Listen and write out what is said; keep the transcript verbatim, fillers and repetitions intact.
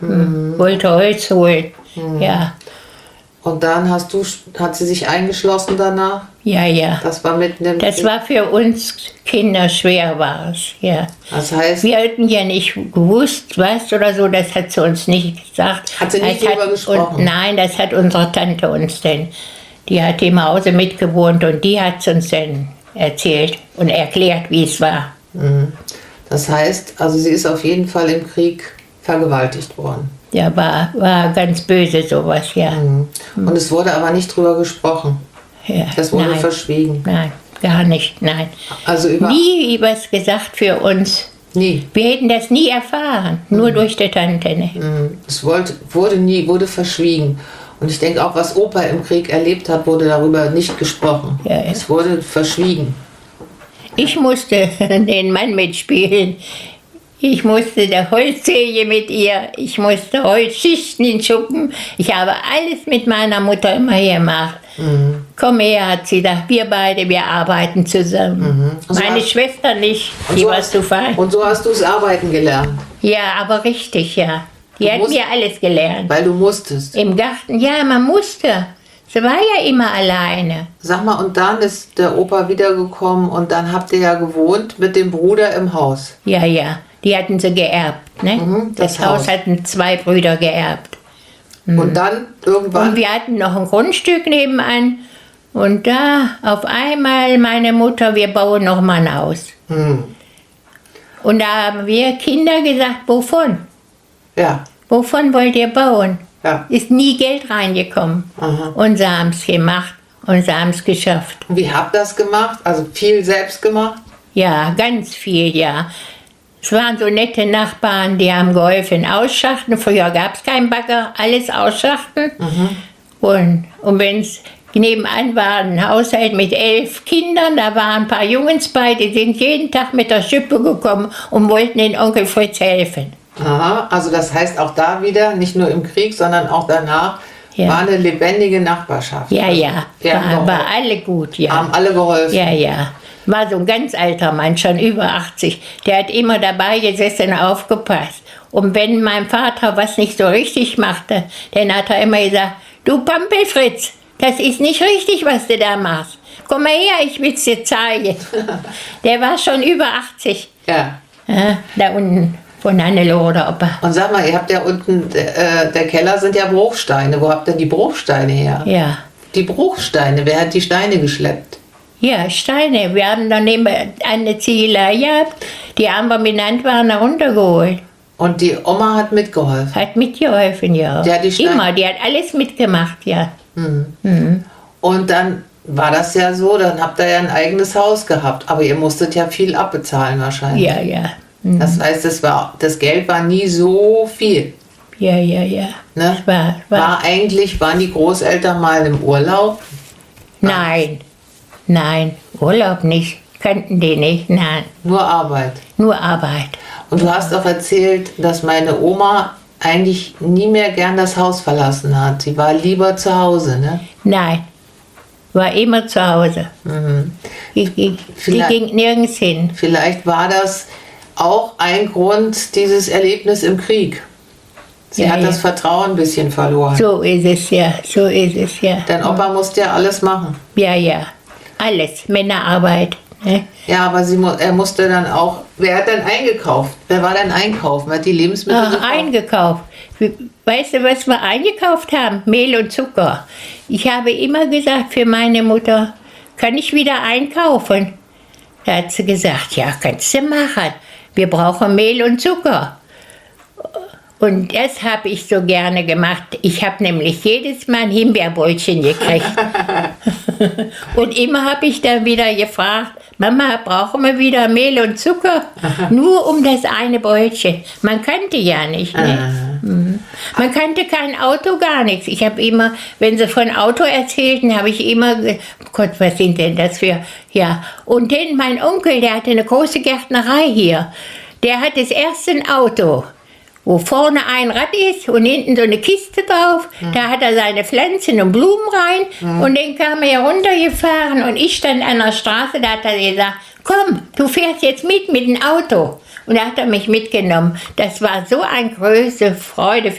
Mhm. Wollte Holz holen, mhm. ja. Und dann hast du, hat sie sich eingeschlossen danach? Ja, ja. Das war mitten im Das Krieg? war für uns Kinder schwer, war es, ja. Das heißt? Wir hatten ja nicht gewusst, was oder so, das hat sie uns nicht gesagt. Hat sie nicht das darüber hat, gesprochen? Und, nein, das hat unsere Tante uns denn. Die hat im Hause mitgewohnt und die hat es uns dann erzählt und erklärt, wie es war. Mhm. Das heißt, also sie ist auf jeden Fall im Krieg vergewaltigt worden. Ja, war, war ganz böse sowas, ja. Mhm. Und es wurde aber nicht drüber gesprochen? Ja, das wurde nein, verschwiegen? Nein, gar nicht, nein. Also über nie was gesagt für uns. Nie? Wir hätten das nie erfahren, nur mhm. durch die Tante. Ne? Mhm. Es wollte, wurde nie, wurde verschwiegen. Und ich denke auch, was Opa im Krieg erlebt hat, wurde darüber nicht gesprochen. Ja, ja. Es wurde verschwiegen. Ich musste den Mann mitspielen. Ich musste der Holzsäge mit ihr, ich musste Holzschichten in Schuppen. Ich habe alles mit meiner Mutter immer gemacht. Mhm. Komm her, hat sie gesagt, wir beide, wir arbeiten zusammen. Mhm. So Meine hast, Schwester nicht, die so war zu fein. Und so hast du das Arbeiten gelernt? Ja, aber richtig, ja. Die du hat musst, mir alles gelernt. Weil du musstest? Im Garten, ja, man musste. Sie war ja immer alleine. Sag mal, und dann ist der Opa wiedergekommen und dann habt ihr ja gewohnt mit dem Bruder im Haus? Ja, ja. Die hatten sie geerbt. Ne? Mhm, das, das Haus. Haus hatten zwei Brüder geerbt. Mhm. Und dann irgendwann? Und wir hatten noch ein Grundstück nebenan. Und da auf einmal meine Mutter, wir bauen noch mal ein Haus. Mhm. Und da haben wir Kinder gesagt, wovon? Ja. Wovon wollt ihr bauen? Ja. Ist nie Geld reingekommen. Aha. Und sie haben es gemacht und sie haben es geschafft. Und wie habt ihr das gemacht? Also viel selbst gemacht? Ja, ganz viel, ja. Es waren so nette Nachbarn, die haben geholfen ausschachten. Früher gab es keinen Bagger, alles ausschachten. Mhm. Und, und wenn es nebenan war ein Haushalt mit elf Kindern, da waren ein paar Jungs bei, die sind jeden Tag mit der Schippe gekommen und wollten den Onkel Fritz helfen. Aha, also das heißt auch da wieder, nicht nur im Krieg, sondern auch danach, ja. War eine lebendige Nachbarschaft. Ja, ja, war, war alle gut, ja. Haben alle geholfen? Ja, ja. War so ein ganz alter Mann, schon über achtzig. Der hat immer dabei gesessen und aufgepasst. Und wenn mein Vater was nicht so richtig machte, dann hat er immer gesagt, du Pampelfritz, das ist nicht richtig, was du da machst. Komm mal her, ich will es dir zeigen. Der war schon über achtzig. Ja. Ja, da unten von Hannelore oder Opa. Und sag mal, ihr habt ja unten, äh, der Keller sind ja Bruchsteine. Wo habt ihr die Bruchsteine her? Ja. Die Bruchsteine, wer hat die Steine geschleppt? Ja, Steine. Wir haben daneben eine Ziegelei gehabt, die haben wir mit Handwagen runtergeholt. Und die Oma hat mitgeholfen? Hat mitgeholfen, ja. Die hat die Steine Immer, die hat alles mitgemacht, ja. Mhm. Mhm. Und dann war das ja so, dann habt ihr ja ein eigenes Haus gehabt, aber ihr musstet ja viel abbezahlen wahrscheinlich. Ja, ja. Mhm. Das heißt, das, war, das Geld war nie so viel. Ja, ja, ja. Ne? War, war. war eigentlich, waren die Großeltern mal im Urlaub? Nein. Nein, Urlaub nicht, kannten die nicht, nein. Nur Arbeit? Nur Arbeit. Und du hast auch erzählt, dass meine Oma eigentlich nie mehr gern das Haus verlassen hat. Sie war lieber zu Hause, ne? Nein, war immer zu Hause. Mhm. Die, die, die ging nirgends hin. Vielleicht war das auch ein Grund, dieses Erlebnis im Krieg. Sie ja, hat ja. das Vertrauen ein bisschen verloren. So ist es, ja, so ist es, ja. Dein Opa musste ja alles machen. Ja, ja. Alles, Männerarbeit. Ne? Ja, aber sie, er musste dann auch, wer hat denn eingekauft? Wer war denn einkaufen? Wer hat die Lebensmittel Ach, gekauft? Eingekauft. Weißt du, was wir eingekauft haben? Mehl und Zucker. Ich habe immer gesagt für meine Mutter, kann ich wieder einkaufen? Da hat sie gesagt, ja, kannst du machen. Wir brauchen Mehl und Zucker. Und das habe ich so gerne gemacht. Ich habe nämlich jedes Mal ein Himbeerbrötchen gekriegt. Und immer habe ich dann wieder gefragt, Mama, brauchen wir wieder Mehl und Zucker? Nur um das eine Brötchen. Man kannte ja nicht. Ne? Mhm. Man kannte kein Auto, gar nichts. Ich habe immer, wenn sie von Auto erzählten, habe ich immer, Gott, was sind denn das für, ja. Und dann mein Onkel, der hatte eine große Gärtnerei hier. Der hat das erste Auto, wo vorne ein Rad ist und hinten so eine Kiste drauf. Mhm. Da hat er seine Pflanzen und Blumen rein. Mhm. Und dann kam er runtergefahren und ich stand an der Straße. Da hat er gesagt, komm, du fährst jetzt mit mit dem Auto. Und da hat er mich mitgenommen. Das war so eine große Freude für